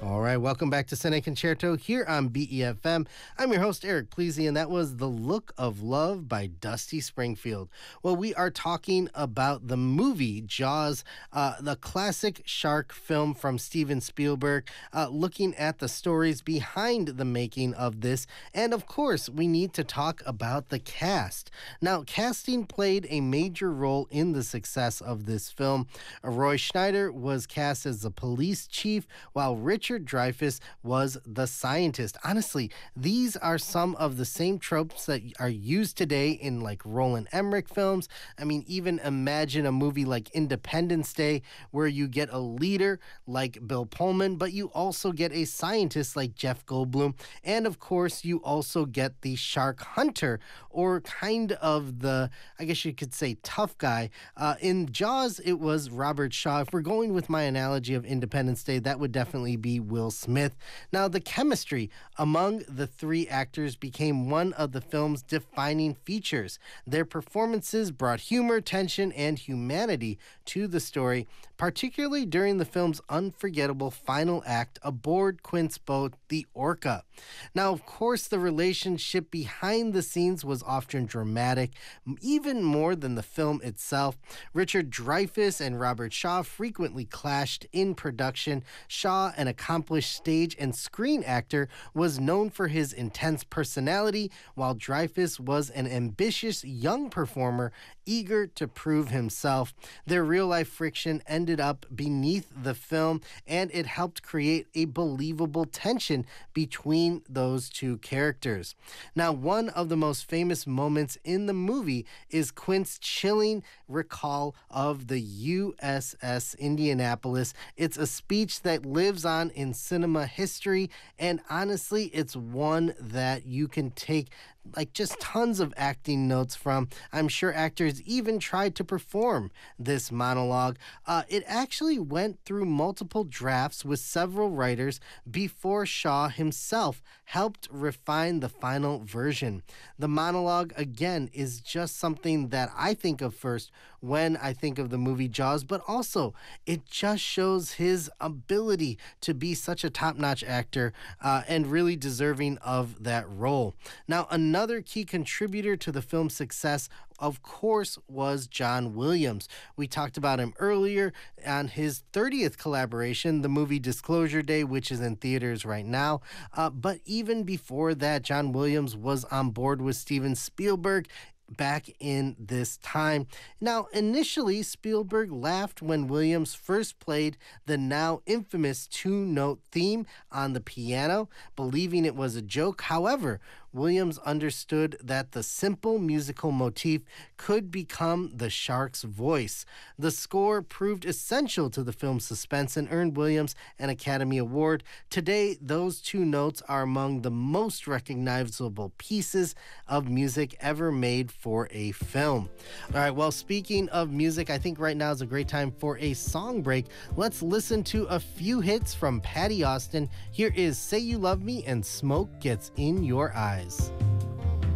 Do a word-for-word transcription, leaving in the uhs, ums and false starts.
All right, welcome back to Cine Concerto here on B E F M. I'm your host, Eric Pleasy, and that was The Look of Love by Dusty Springfield. Well, we are talking about the movie Jaws, uh, the classic shark film from Steven Spielberg, uh, looking at the stories behind the making of this. And of course, we need to talk about the cast. Now, casting played a major role in the success of this film. Roy Schneider was cast as the police chief, while Richard Dreyfuss was the scientist. Honestly, these are some of the same tropes that are used today in like Roland Emmerich films. I mean, even imagine a movie like Independence Day where you get a leader like Bill Pullman, but you also get a scientist like Jeff Goldblum. And of course, you also get the shark hunter, or kind of the, I guess you could say, tough guy. Uh, in Jaws, it was Robert Shaw. If we're going with my analogy of Independence Day, that would definitely be Will Smith. Now, the chemistry among the three actors became one of the film's defining features. Their performances brought humor, tension, and humanity to the story, particularly during the film's unforgettable final act aboard Quint's boat, the Orca. Now, of course, the relationship behind the scenes was often dramatic, even more than the film itself. Richard Dreyfuss and Robert Shaw frequently clashed in production. Shaw, an accomplished stage and screen actor, was known for his intense personality, while Dreyfuss was an ambitious young performer eager to prove himself. Their real-life friction ended up beneath the film, and it helped create a believable tension between those two characters. Now, one of the most famous moments in the movie is Quint's chilling recall of the U S S Indianapolis. It's a speech that lives on in cinema history, and honestly, it's one that you can take like just tons of acting notes from. I'm sure actors even tried to perform this monologue. Uh, it actually went through multiple drafts with several writers before Shaw himself helped refine the final version. The monologue, again, is just something that I think of first when I think of the movie Jaws, but also it just shows his ability to be such a top-notch actor uh, and really deserving of that role. Now, another key contributor to the film's success, of course, was John Williams. We talked about him earlier on his thirtieth collaboration, the movie Disclosure Day, which is in theaters right now. Uh, but even before that, John Williams was on board with Steven Spielberg back in this time. Now, initially, Spielberg laughed when Williams first played the now infamous two-note theme on the piano, believing it was a joke. However, Williams understood that the simple musical motif could become the shark's voice. The score proved essential to the film's suspense and earned Williams an Academy Award. Today, those two notes are among the most recognizable pieces of music ever made for a film. All right, well, speaking of music, I think right now is a great time for a song break. Let's listen to a few hits from Patty Austin. Here is Say You Love Me and Smoke Gets in Your Eyes.